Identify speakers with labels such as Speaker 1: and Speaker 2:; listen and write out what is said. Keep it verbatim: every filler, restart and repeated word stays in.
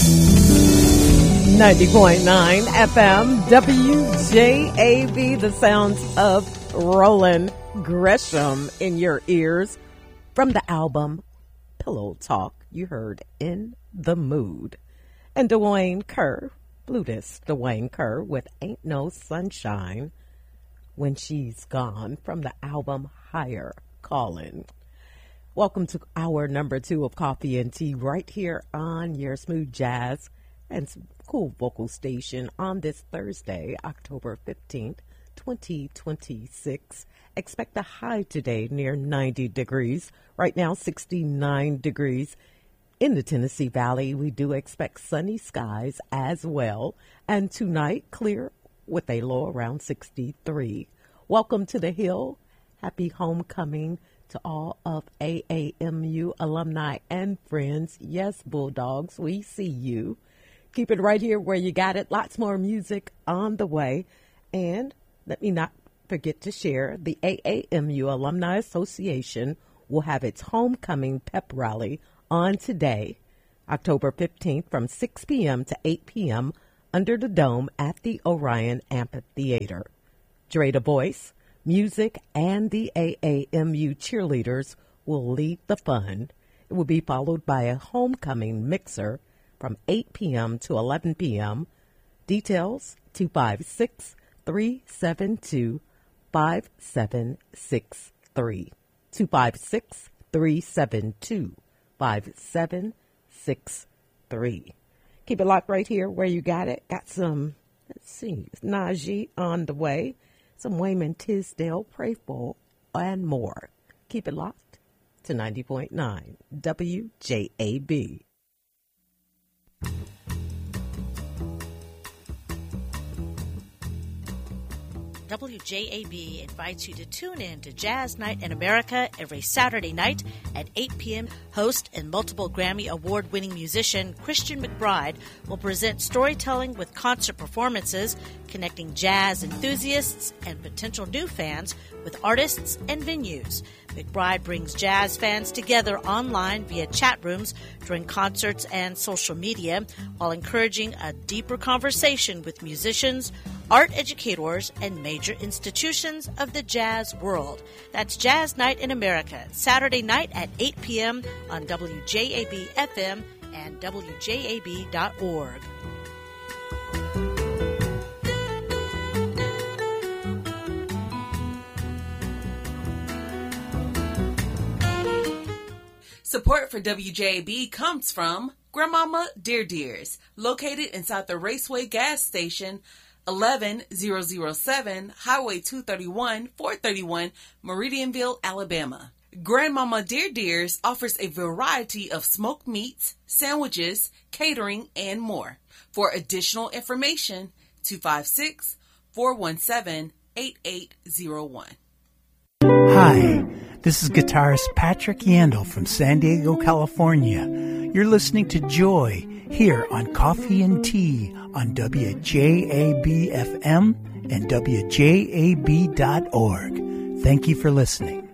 Speaker 1: ninety point nine F M W J A B, the sounds of Roland Gresham in your ears from the album Pillow Talk. You heard In the Mood. And Dwayne Kerr, flutist Dwayne Kerr with Ain't No Sunshine When She's Gone from the album Higher Calling. Welcome to hour number two of Coffee and Tea right here on your smooth jazz and some cool vocal station on this Thursday, October fifteenth, twenty twenty-six. Expect a high today near ninety degrees. Right now, sixty-nine degrees. In the Tennessee Valley, we do expect sunny skies as well. And tonight, clear with a low around sixty-three. Welcome to the Hill. Happy homecoming to all of A A M U alumni and friends. Yes, Bulldogs, we see you. Keep it right here where you got it. Lots more music on the way. And let me not forget to share, the A A M U Alumni Association will have its homecoming pep rally on today, October fifteenth, from six p.m. to eight p.m. under the dome at the Orion Amphitheater. Dre Du Bois, music, and the A A M U cheerleaders will lead the fun. It will be followed by a homecoming mixer from eight p.m. to eleven p.m. Details, two five six, three seven two, five seven six three. two five six, three seven two, five seven six three. Keep it locked right here where you got it. Got some, let's see, Najee on the way, some Wayman Tisdale, Prayful, and more. Keep it locked to ninety point nine W J A B.
Speaker 2: W J A B invites you to tune in to Jazz Night in America every Saturday night at eight p.m. Host and multiple Grammy Award-winning musician Christian McBride will present storytelling with concert performances, connecting jazz enthusiasts and potential new fans with artists and venues. McBride brings jazz fans together online via chat rooms during concerts and social media, while encouraging a deeper conversation with musicians, art educators, and major institutions of the jazz world. That's Jazz Night in America, Saturday night at eight p.m. on W J A B F M and W J A B dot org.
Speaker 3: Support for W J A B comes from Grandmama Dear Dears, located inside the Raceway gas station, eleven thousand seven Highway two thirty-one, four thirty-one, Meridianville, Alabama. Grandmama Dear Dears offers a variety of smoked meats, sandwiches, catering, and more. For additional information, two five six, four one seven, eight eight zero one.
Speaker 4: Hi, this is guitarist Patrick Yandel from San Diego, California. You're listening to Joy here on Coffee and Tea on W J A B F M and W J A B dot org. Thank you for listening.